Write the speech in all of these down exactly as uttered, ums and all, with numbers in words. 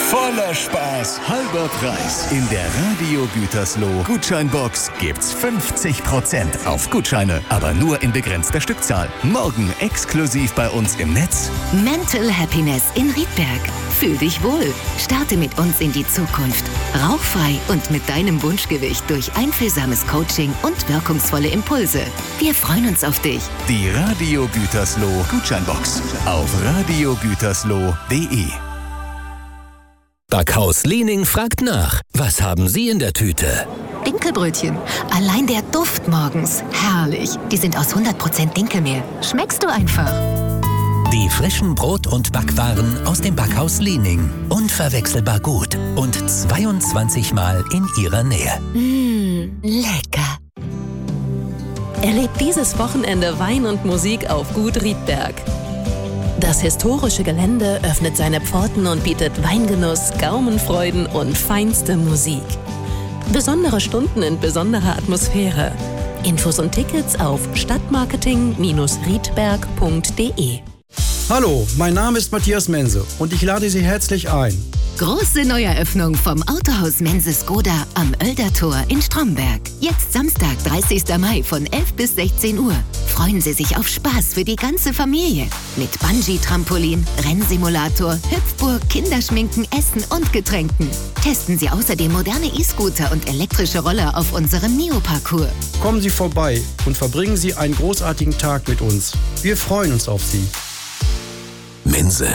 Voller Spaß, halber Preis. In der Radio Gütersloh Gutscheinbox gibt's fünfzig Prozent auf Gutscheine, aber nur in begrenzter Stückzahl. Morgen exklusiv bei uns im Netz. Mental Happiness in Riedberg. Fühl dich wohl. Starte mit uns in die Zukunft. Rauchfrei und mit deinem Wunschgewicht durch einfühlsames Coaching und wirkungsvolle Impulse. Wir freuen uns auf dich. Die Radio Gütersloh Gutscheinbox auf radio gütersloh punkt de. Backhaus Liening fragt nach. Was haben Sie in der Tüte? Dinkelbrötchen. Allein der Duft morgens. Herrlich. Die sind aus hundert Prozent Dinkelmehl. Schmeckst du einfach. Die frischen Brot- und Backwaren aus dem Backhaus Liening. Unverwechselbar gut und zweiundzwanzig Mal in Ihrer Nähe. Mmh, lecker. Erlebt dieses Wochenende Wein und Musik auf Gut Riedberg. Das historische Gelände öffnet seine Pforten und bietet Weingenuss, Gaumenfreuden und feinste Musik. Besondere Stunden in besonderer Atmosphäre. Infos und Tickets auf stadtmarketing Bindestrich riedberg punkt de. Hallo, mein Name ist Matthias Mense und ich lade Sie herzlich ein. Große Neueröffnung vom Autohaus Mense Skoda am Oeldertor in Stromberg. Jetzt Samstag, dreißigster Mai von elf bis sechzehn Uhr. Freuen Sie sich auf Spaß für die ganze Familie. Mit Bungee-Trampolin, Rennsimulator, Hüpfburg, Kinderschminken, Essen und Getränken. Testen Sie außerdem moderne E-Scooter und elektrische Roller auf unserem Neo-Parcours. Kommen Sie vorbei und verbringen Sie einen großartigen Tag mit uns. Wir freuen uns auf Sie. Mense.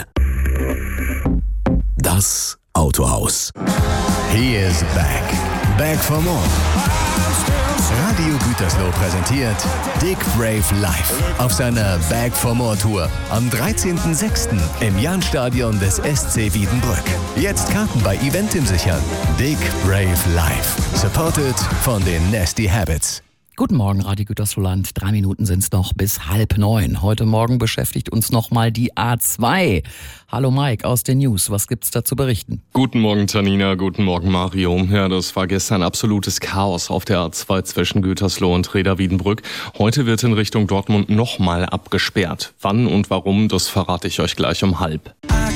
Das Autohaus. He is back. Back for more. Radio Gütersloh präsentiert Dick Brave Live auf seiner Back for More Tour am dreizehnten sechsten im Jahnstadion des S C Wiedenbrück. Jetzt Karten bei Eventim sichern. Dick Brave Live. Supported von den Nasty Habits. Guten Morgen, Radio Gütersloh-Land. Drei Minuten sind's noch bis halb neun. Heute Morgen beschäftigt uns nochmal die A zwei. Hallo Mike aus den News. Was gibt's da zu berichten? Guten Morgen, Tanina. Guten Morgen, Mario. Ja, das war gestern absolutes Chaos auf der A zwei zwischen Gütersloh und Reda-Wiedenbrück. Heute wird in Richtung Dortmund nochmal abgesperrt. Wann und warum, das verrate ich euch gleich um halb.